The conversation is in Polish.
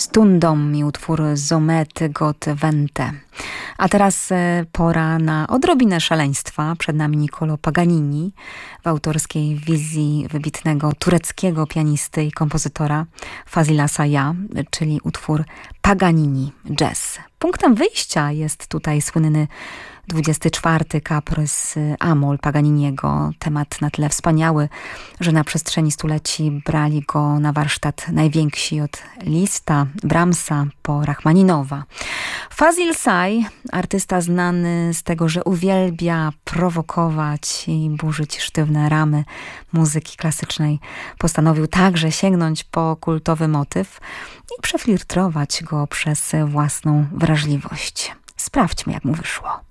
Stundom i utwór Zomety Got Vente. A teraz pora na odrobinę szaleństwa. Przed nami Niccolò Paganini w autorskiej wizji wybitnego tureckiego pianisty i kompozytora Fazila Saya, czyli utwór Paganini Jazz. Punktem wyjścia jest tutaj słynny 24. kaprys Amol Paganiniego. Temat na tyle wspaniały, że na przestrzeni stuleci brali go na warsztat najwięksi od Liszta, Brahmsa po Rachmaninowa. Fazil Say, artysta znany z tego, że uwielbia prowokować i burzyć sztywne ramy muzyki klasycznej, postanowił także sięgnąć po kultowy motyw i przefiltrować go przez własną wrażliwość. Sprawdźmy, jak mu wyszło.